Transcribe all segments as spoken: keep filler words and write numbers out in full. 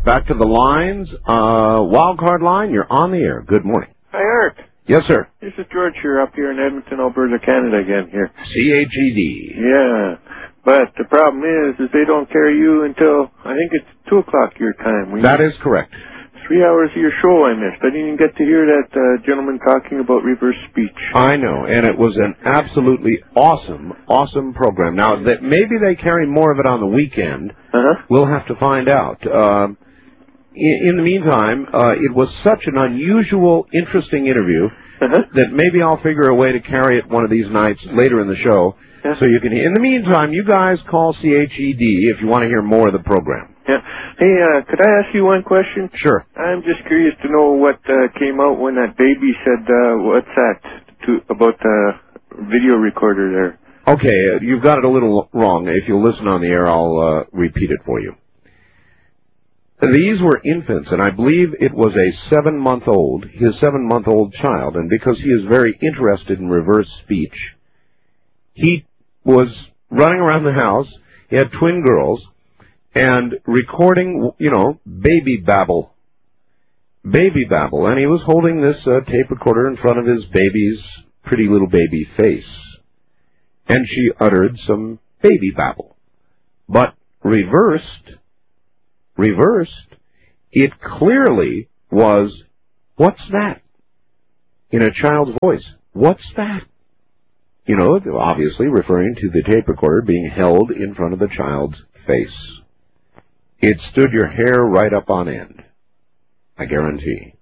back to the lines. Uh, wildcard line, you're on the air. Good morning. Hi, Art. Yes, sir. This is George here up here in Edmonton, Alberta, Canada again here. C H E D. Yeah. But the problem is, is they don't carry you until, I think it's two o'clock your time. We that is correct. Three hours of your show I missed. I didn't even get to hear that uh, gentleman talking about reverse speech. I know, and it was an absolutely awesome, awesome program. Now, that maybe they carry more of it on the weekend. Uh-huh. We'll have to find out. Um, in, in the meantime, uh, it was such an unusual, interesting interview uh-huh. that maybe I'll figure a way to carry it one of these nights later in the show. Yeah. So you can. In the meantime, you guys call C H E D if you want to hear more of the program. Yeah. Hey, uh, could I ask you one question? Sure. I'm just curious to know what uh, came out when that baby said, uh, what's that, to, about the video recorder there. Okay, uh, you've got it a little wrong. If you'll listen on the air, I'll uh, repeat it for you. These were infants, and I believe it was a seven-month-old, his seven-month-old child, and because he is very interested in reverse speech, he was running around the house. He had twin girls, and recording, you know, baby babble. Baby babble. And he was holding this uh, tape recorder in front of his baby's pretty little baby face. And she uttered some baby babble. But reversed, reversed, it clearly was, what's that? In a child's voice. What's that? You know, obviously referring to the tape recorder being held in front of the child's face. It stood your hair right up on end, I guarantee.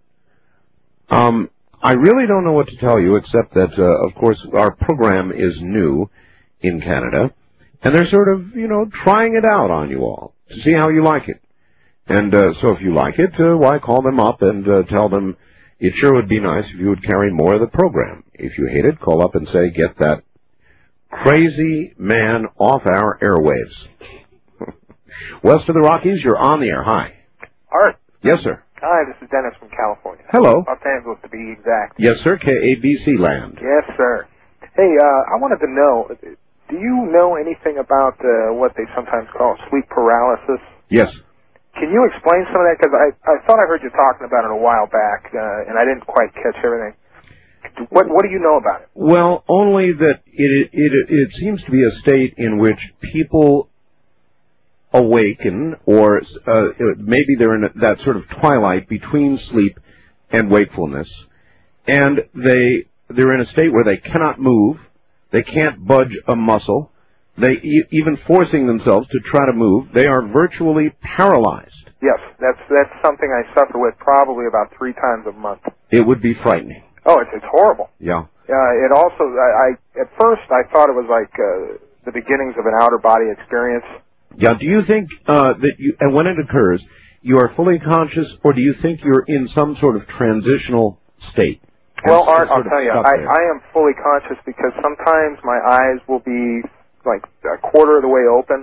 Um, I really don't know what to tell you, except that, uh, of course, our program is new in Canada, and they're sort of, you know, trying it out on you all to see how you like it. And uh, so if you like it, uh, why call them up and uh, tell them it sure would be nice if you would carry more of the program. If you hate it, call up and say, get that crazy man off our airwaves. West of the Rockies, you're on the air. Hi. Art. Yes, sir. Hi, this is Dennis from California. Hello. Los Angeles, to be exact. Yes, sir. K A B C land. Yes, sir. Hey, uh, I wanted to know, do you know anything about uh, what they sometimes call sleep paralysis? Yes. Can you explain some of that? Because I, I thought I heard you talking about it a while back, uh, and I didn't quite catch everything. What What do you know about it? Well, only that it it it seems to be a state in which people awaken, or uh, maybe they're in a, that sort of twilight between sleep and wakefulness, and they they're in a state where they cannot move, they can't budge a muscle, they e- even forcing themselves to try to move, they are virtually paralyzed. Yes, that's that's something I suffer with probably about three times a month. It would be frightening. Oh, it's it's horrible. Yeah. Uh, it also, I, I at first I thought it was like uh, the beginnings of an outer body experience. Yeah, do you think uh, that you, and when it occurs, you are fully conscious, or do you think you're in some sort of transitional state? Well, Art, I'll tell you, I, I am fully conscious because sometimes my eyes will be like a quarter of the way open,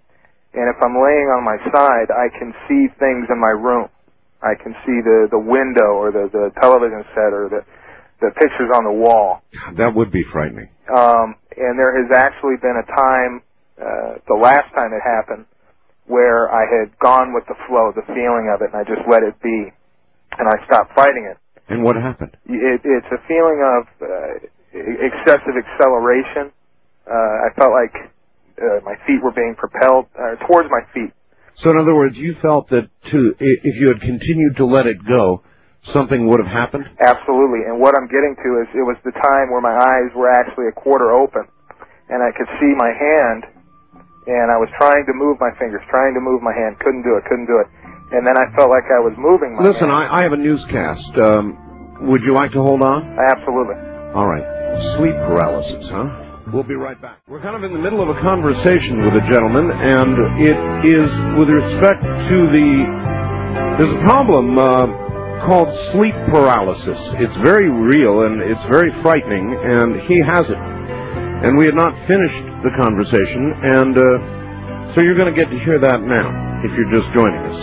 and if I'm laying on my side, I can see things in my room. I can see the, the window or the, the television set or the, the pictures on the wall. That would be frightening. Um, and there has actually been a time, Uh, the last time it happened, where I had gone with the flow, the feeling of it, and I just let it be, and I stopped fighting it. And what happened? It, it's a feeling of uh, excessive acceleration. Uh, I felt like uh, my feet were being propelled uh, towards my feet. So in other words, you felt that to, if you had continued to let it go, something would have happened? Absolutely. And what I'm getting to is it was the time where my eyes were actually a quarter open, and I could see my hand. And I was trying to move my fingers, trying to move my hand, couldn't do it, couldn't do it. And then I felt like I was moving my Listen, hand. I, I have a newscast. Um, would you like to hold on? Absolutely. All right. Sleep paralysis, huh? We'll be right back. We're kind of in the middle of a conversation with a gentleman, and it is with respect to the... There's a problem uh, called sleep paralysis. It's very real, and it's very frightening, and he has it. And we had not finished the conversation, and uh, so you're going to get to hear that now, if you're just joining us.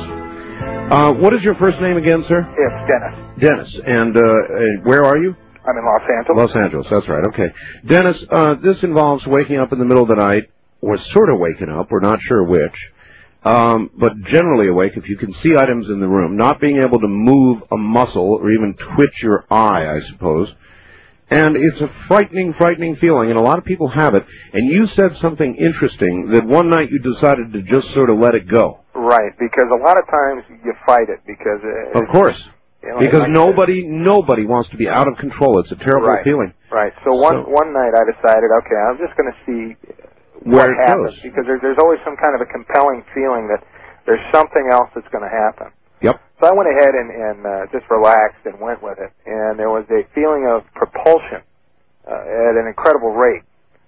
Uh, what is your first name again, sir? It's Dennis. Dennis. And uh, uh, where are you? I'm in Los Angeles. Los Angeles, that's right, okay. Dennis, uh, this involves waking up in the middle of the night, or sort of waking up, we're not sure which, Um, but generally awake, if you can see items in the room, not being able to move a muscle or even twitch your eye, I suppose. And it's a frightening, frightening feeling, and a lot of people have it. And you said something interesting, that one night you decided to just sort of let it go. Right, because a lot of times you fight it, because... It, of course. You know, because like nobody, nobody wants to be out of control. It's a terrible right, feeling. Right. So one so, one night I decided, okay, I'm just going to see where what it happens, goes. because there, there's always some kind of a compelling feeling that there's something else that's going to happen. Yep. So I went ahead and, and uh, just relaxed and went with it, and there was a feeling of propulsion uh, at an incredible rate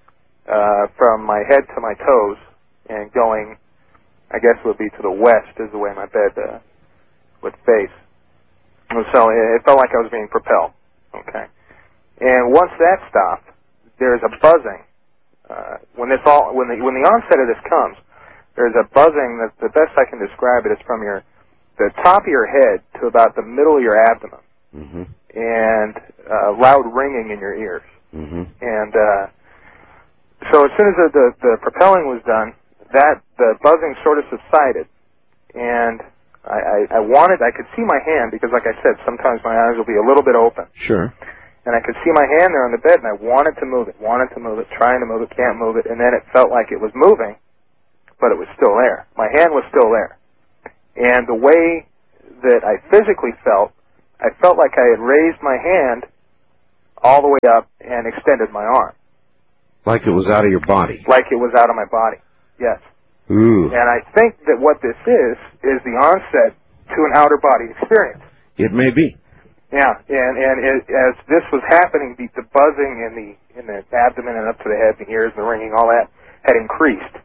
uh, from my head to my toes, and going, I guess, would be to the west is the way my bed uh, would face. And so it felt like I was being propelled. Okay. And once that stopped, there's a buzzing. Uh, when this all, when the when the onset of this comes, there's a buzzing that the best I can describe it is from your the top of your head to about the middle of your abdomen, mm-hmm. and uh, loud ringing in your ears. Mm-hmm. And uh, so as soon as the, the the propelling was done, that the buzzing sort of subsided, and I, I, I wanted, I could see my hand, because like I said, sometimes my eyes will be a little bit open. Sure. And I could see my hand there on the bed, and I wanted to move it, wanted to move it, trying to move it, can't move it, and then it felt like it was moving, but it was still there. My hand was still there. And the way that I physically felt, I felt like I had raised my hand all the way up and extended my arm. Like it was out of your body. Like it was out of my body, yes. Ooh. And I think that what this is, is the onset to an outer body experience. It may be. Yeah, and, and it, as this was happening, the, the buzzing in the in the abdomen and up to the head, the ears, the ringing, all that, had increased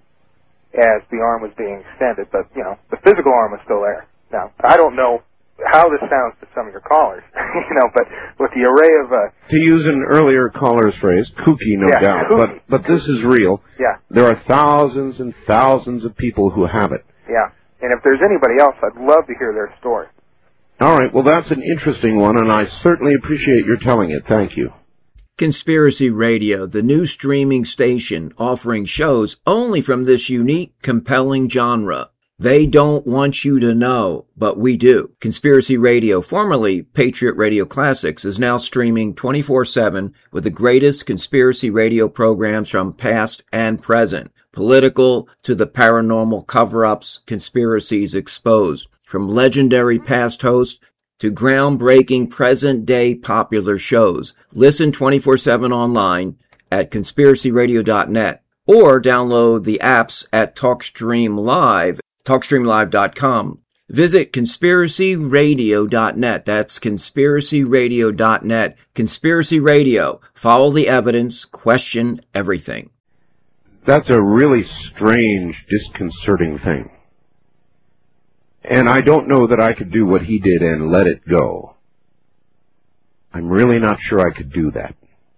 as the arm was being extended. But, you know, the physical arm was still there. Now, I don't know how this sounds to some of your callers, you know, but with the array of... Uh, to use an earlier caller's phrase, kooky, no yeah, doubt, kooky. but but this is real. Yeah. There are thousands and thousands of people who have it. Yeah, and if there's anybody else, I'd love to hear their story. All right, well, that's an interesting one, and I certainly appreciate your telling it. Thank you. Conspiracy Radio, the new streaming station offering shows only from this unique, compelling genre. They don't want you to know, but we do. Conspiracy Radio, formerly Patriot Radio Classics, is now streaming twenty-four seven with the greatest conspiracy radio programs from past and present. Political to the paranormal cover-ups, conspiracies exposed. From legendary past hosts to groundbreaking present-day popular shows. Listen twenty-four seven online at conspiracy radio dot net or download the apps at TalkStream Live, talk stream live dot com. Visit conspiracy radio dot net. That's conspiracy radio dot net. Conspiracy Radio. Follow the evidence. Question everything. That's a really strange, disconcerting thing. And I don't know that I could do what he did and let it go. I'm really not sure I could do that.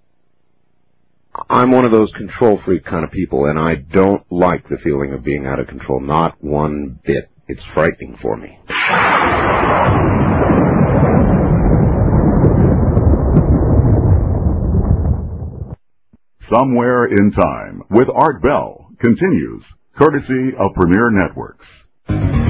I'm one of those control freak kind of people, and I don't like the feeling of being out of control. Not one bit. It's frightening for me. Somewhere in Time with Art Bell continues, courtesy of Premier Networks.